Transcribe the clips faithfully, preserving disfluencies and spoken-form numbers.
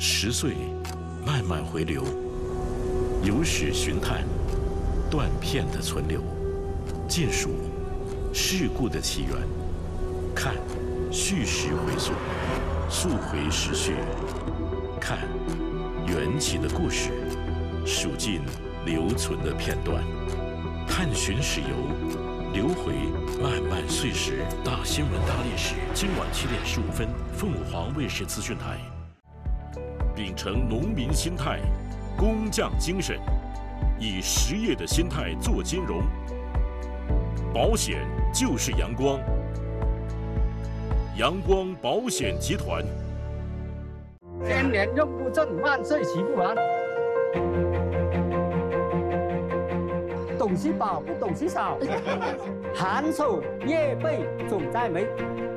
十岁，慢慢回流，有史寻探，断片的存留，尽数事故的起源，看叙事回溯，溯回时序，看缘起的故事，数尽留存的片段，探寻史游，流回漫漫岁时。大新闻大历史，今晚七点十五分，凤凰卫视资讯台。秉承农民心态，工匠精神，以实业的心态做金融。保险就是阳光，阳光保险集团。 千年用不尽，万岁骑不完。东西饱不东西少，寒暑夜备总在眉。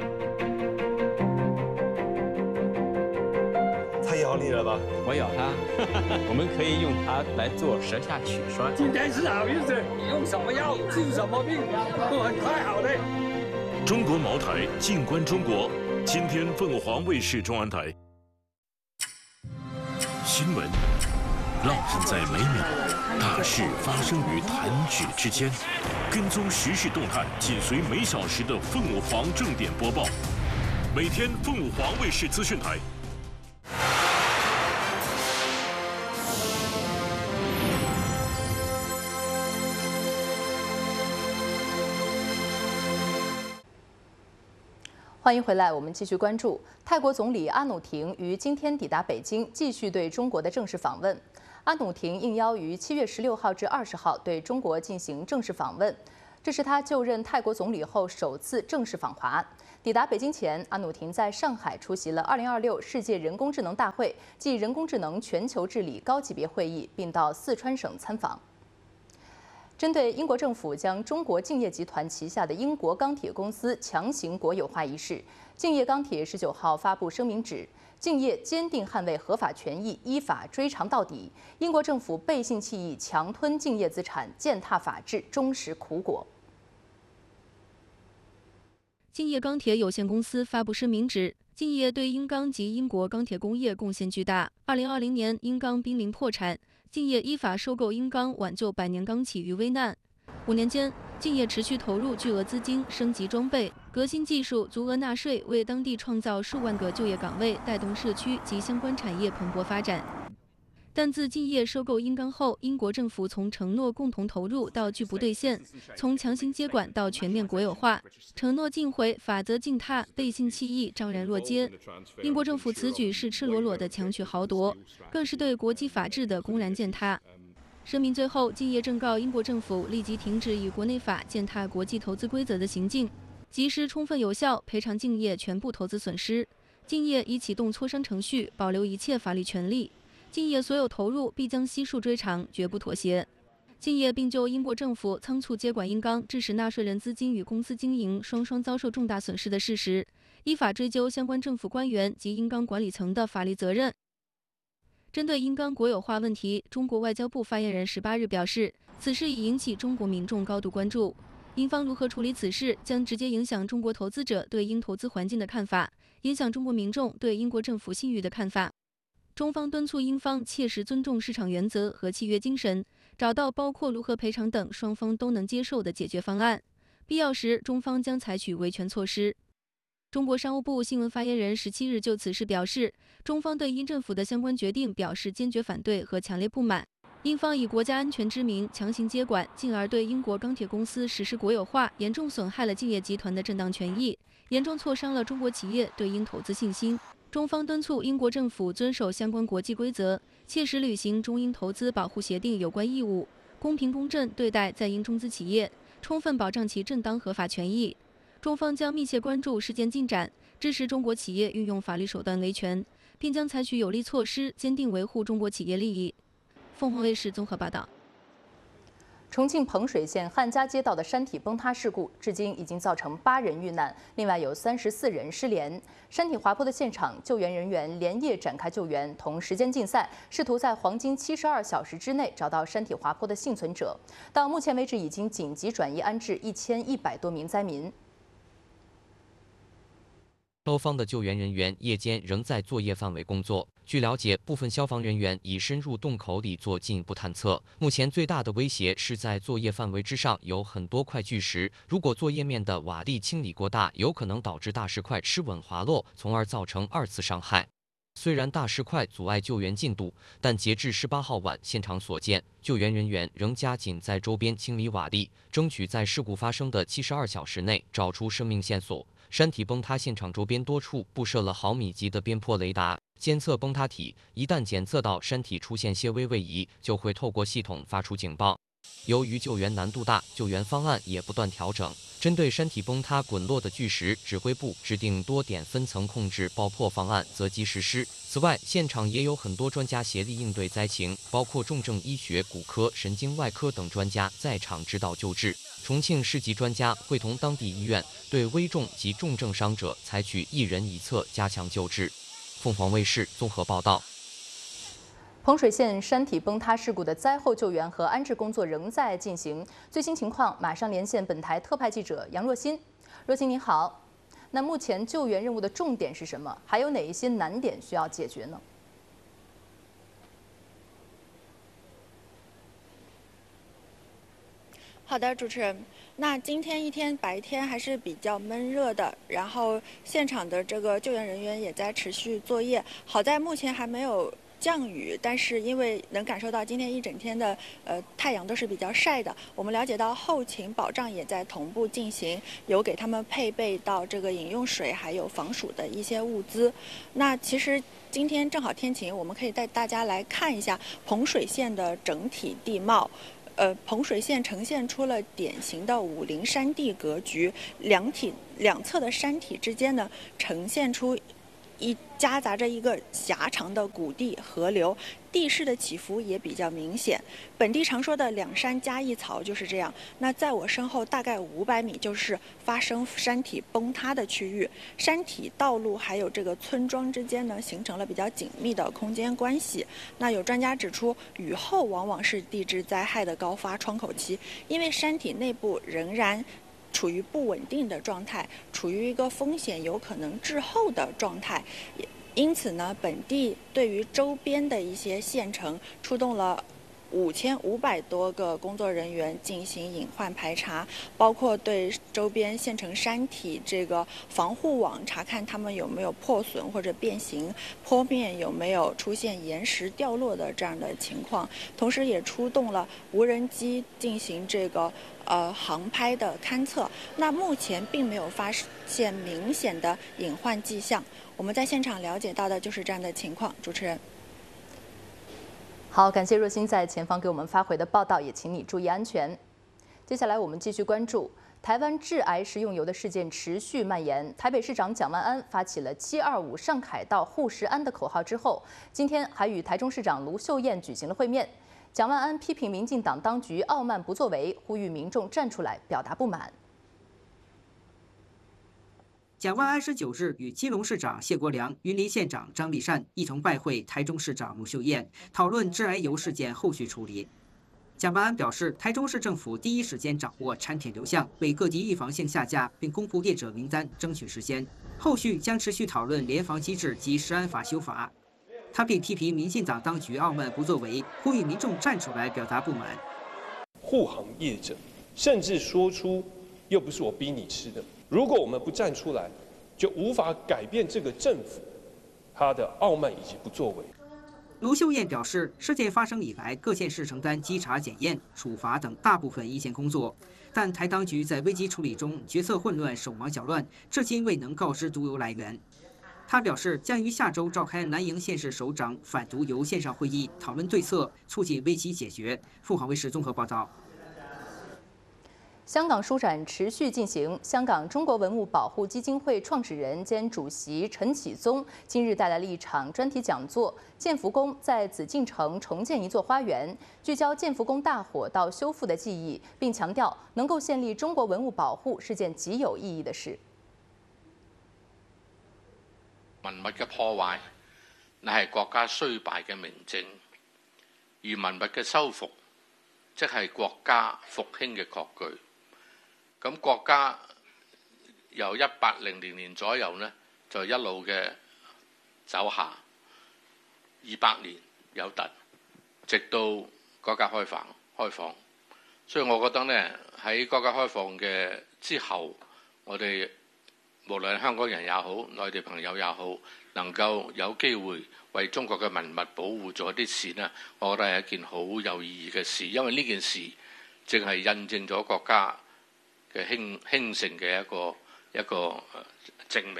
太咬你了吧？ 我咬它，我们可以用它来做舌下取栓。 今天是好日子，你用什么药治什么病，都很快好的。 中国茅台，静观中国。今天凤凰卫视中央台。新闻烙印在每秒，大事发生于弹指之间。跟踪时事动态，紧随每小时的凤凰正点播报。每天凤凰卫视资讯台。 欢迎回来，我们继续关注泰国总理阿努廷于今天抵达北京，继续对中国的正式访问。阿努廷应邀于七月十六号至二十号对中国进行正式访问，这是他就任泰国总理后首次正式访华。抵达北京前，阿努廷在上海出席了二零二六世界人工智能大会暨人工智能全球治理高级别会议，并到四川省参访。针对英国政府将中国敬业集团旗下的英国钢铁公司强行国有化一事，敬业钢铁十九号发布声明指，敬业坚定捍卫合法权益，依法追偿到底。英国政府背信弃义，强吞敬业资产，践踏法治，终食苦果。 敬业钢铁有限公司发布声明指，敬业对英钢及英国钢铁工业贡献巨大。二零二零年，英钢濒临破产。敬业依法收购英钢，挽救百年钢企于危难。五年间，敬业持续投入巨额资金，升级装备、革新技术，足额纳税，为当地创造数万个就业岗位，带动社区及相关产业蓬勃发展。但自敬业收购英钢后，英国政府从承诺共同投入到拒不兑现，从强行接管到全面国有化，承诺尽毁，法则尽踏，背信弃义，昭然若揭。英国政府此举是赤裸裸的强取豪夺，更是对国际法治的公然践踏。声明最后，敬业正告英国政府立即停止以国内法践踏国际投资规则的行径，及时充分有效赔偿敬业全部投资损失。敬业已启动磋商程序，保留一切法律权利。敬业所有投入必将悉数追偿，绝不妥协。敬业并就英国政府仓促接管英钢，致使纳税人资金与公司经营双双遭受重大损失的事实，依法追究相关政府官员及英钢管理层的法律责任。针对英钢国有化问题，中国外交部发言人十八日表示，此事已引起中国民众高度关注。英方如何处理此事，将直接影响中国投资者对英投资环境的看法，影响中国民众对英国政府信誉的看法。中方敦促英方切实尊重市场原则和契约精神，找到包括如何赔偿等双方都能接受的解决方案。必要时，中方将采取维权措施。中国商务部新闻发言人十七日就此事表示，中方对英政府的相关决定表示坚决反对和强烈不满。英方以国家安全之名强行接管，进而对英国钢铁公司实施国有化，严重损害了敬业集团的正当权益，严重挫伤了中国企业对英投资信心。中方敦促英国政府遵守相关国际规则，切实履行中英投资保护协定有关义务，公平公正对待在英中资企业，充分保障其正当合法权益。中方将密切关注事件进展，支持中国企业运用法律手段维权，并将采取有力措施，坚定维护中国企业利益。凤凰卫视综合报道。 重庆彭水县汉家街道的山体崩塌事故，至今已经造成八人遇难，另外有三十四人失联。山体滑坡的现场，救援人员连夜展开救援，同时间竞赛，试图在黄金七十二小时之内找到山体滑坡的幸存者。到目前为止，已经紧急转移安置一千一百多名灾民。 消方的救援人员夜间仍在作业范围工作。据了解，部分消防人员已深入洞口里做进一步探测。目前最大的威胁是在作业范围之上有很多块巨石，如果作业面的瓦砾清理过大，有可能导致大石块失稳滑落，从而造成二次伤害。虽然大石块阻碍救援进度，但截至十八号晚，现场所见，救援人员仍加紧在周边清理瓦砾，争取在事故发生的七十二小时内找出生命线索。山体崩塌现场周边多处布设了毫米级的边坡雷达，监测崩塌体，一旦检测到山体出现些微位移，就会透过系统发出警报。由于救援难度大，救援方案也不断调整。针对山体崩塌滚落的巨石，指挥部制定多点分层控制爆破方案，择机实施。此外，现场也有很多专家协力应对灾情，包括重症医学、骨科、神经外科等专家在场指导救治。重庆市级专家会同当地医院对危重及重症伤者采取一人一侧加强救治。凤凰卫视综合报道。 彭水县山体崩塌事故的灾后救援和安置工作仍在进行，最新情况马上连线本台特派记者杨若欣。若欣你好，那目前救援任务的重点是什么？还有哪一些难点需要解决呢？ 好的，主持人。那今天一天白天还是比较闷热的，然后现场的这个救援人员也在持续作业。好在目前还没有降雨，但是因为能感受到今天一整天的呃太阳都是比较晒的，我们了解到后勤保障也在同步进行，有给他们配备到这个饮用水还有防暑的一些物资。那其实今天正好天晴，我们可以带大家来看一下彭水县的整体地貌。呃，彭水县呈现出了典型的武陵山地格局，两体两侧的山体之间呢，呈现出一夹杂着一个狭长的谷地河流，地势的起伏也比较明显。本地常说的两山夹一槽就是这样。那在我身后大概五百米就是发生山体崩塌的区域，山体道路还有这个村庄之间呢，形成了比较紧密的空间关系。那有专家指出，雨后往往是地质灾害的高发窗口期，因为山体内部仍然处于不稳定的状态，处于一个风险有可能滞后的状态，因此呢，本地对于周边的一些县城出动了五千五百多个工作人员进行隐患排查，包括对周边县城山体这个防护网查看它们有没有破损或者变形，坡面有没有出现岩石掉落的这样的情况，同时也出动了无人机进行这个呃航拍的勘测。那目前并没有发现明显的隐患迹象，我们在现场了解到的就是这样的情况。主持人。 好，感谢若欣在前方给我们发回的报道，也请你注意安全。接下来我们继续关注台湾致癌食用油的事件持续蔓延。台北市长蒋万安发起了“七二五上凯道护食安”的口号之后，今天还与台中市长卢秀燕举行了会面。蒋万安批评民进党当局傲慢不作为，呼吁民众站出来表达不满。 蒋万安十九日与基隆市长谢国良、云林县长张立善一同拜会台中市长卢秀燕，讨论致癌油事件后续处理。蒋万安表示，台中市政府第一时间掌握产品流向，为各级预防性下架，并公布业者名单，争取实现。后续将持续讨论联防机制及食安法修法。他并批评民进党当局傲慢不作为，呼吁民众站出来表达不满。 护航业者甚至说出“又不是我逼你吃的”。如果我们不站出来，就无法改变这个政府他的傲慢以及不作为。 卢秀燕表示，事件发生以来，各县市承担稽查、检验、处罚等大部分一线工作，但台当局在危机处理中决策混乱、手忙脚乱，至今未能告知毒油来源。他表示，将于下周召开南营县市首长反毒油线上会议，讨论对策，促进危机解决。凤凰卫视综合报道。 香港书展持续进行，香港中国文物保护基金会创始人兼主席陈启宗今日带来了一场专题讲座，《建福宫在紫禁城重建一座花园》，聚焦建福宫大火到修复的记忆，并强调能够建立中国文物保护是件极有意义的事。 文物嘅破壞乃係國家衰敗嘅明證，而文物嘅修復即係國家復興嘅確據。咁國家由一八零零年左右呢， 就一路嘅走下二百年有突，直到改革開放開放。所以我覺得呢，喺改革開放嘅之後，我哋無論香港人也好，內地朋友也好，能夠有機會為中國嘅文物保護做一啲事呢，我覺得係一件好有意義嘅事，因為呢件事正係印證咗國家嘅興興盛嘅一個一個證明。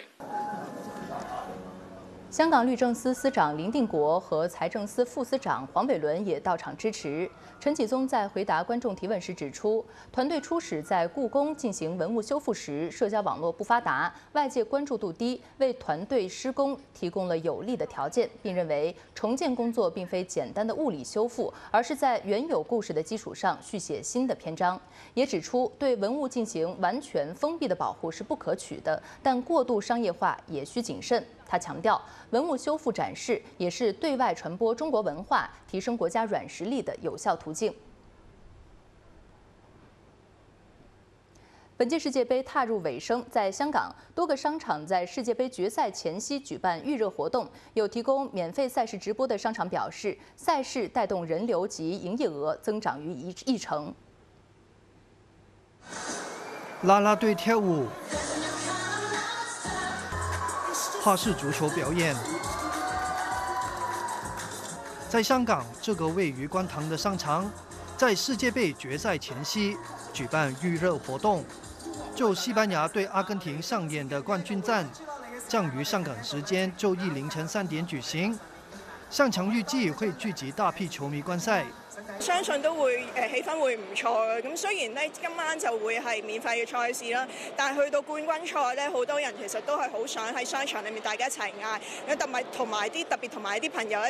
香港律政司司长林定国和财政司副司长黄伟纶也到场支持。陈启宗在回答观众提问时指出，团队初始在故宫进行文物修复时，社交网络不发达，外界关注度低，为团队施工提供了有利的条件，并认为重建工作并非简单的物理修复，而是在原有故事的基础上续写新的篇章。也指出，对文物进行完全封闭的保护是不可取的，但过度商业化也需谨慎。他强调，文物修复展示也是对外传播中国文化、提升国家软实力的有效途径。本届世界杯踏入尾声，在香港，多个商场在世界杯决赛前夕举办预热活动。有提供免费赛事直播的商场表示，赛事带动人流及营业额增长逾一一成。 啦啦队跳舞。花式足球表演，在香港这个位于观塘的商场，在世界杯决赛前夕举办预热活动。就西班牙对阿根廷上演的冠军战，将于香港時間周一凌晨三點舉行。上場預計會聚集大批球迷觀賽。 相信都會誒氣氛會唔錯嘅。咁雖然咧今晚就會係免費嘅賽事啦，但係去到冠軍賽咧，好多人其實都係好想喺商場裏面大家一齊嗌，同埋同埋啲特別同埋啲朋友一